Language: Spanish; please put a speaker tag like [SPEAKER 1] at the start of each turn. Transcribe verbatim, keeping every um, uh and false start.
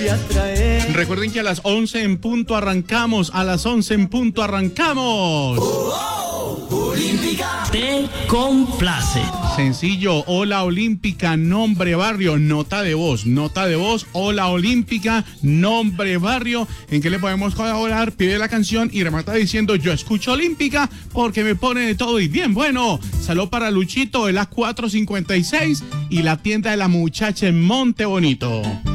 [SPEAKER 1] voy a traer.
[SPEAKER 2] Recuerden que a las once en punto arrancamos, a las once en punto arrancamos.
[SPEAKER 1] Oh, oh, Olímpica
[SPEAKER 3] te complace.
[SPEAKER 2] Sencillo, hola Olímpica, nombre barrio, nota de voz, nota de voz, hola Olímpica, nombre barrio, ¿en qué le podemos colaborar? Pide la canción y remata diciendo yo escucho Olímpica porque me pone de todo y bien bueno. Salud para Luchito de la cuatro cincuenta y seis y la tienda de la muchacha en Monte Bonito.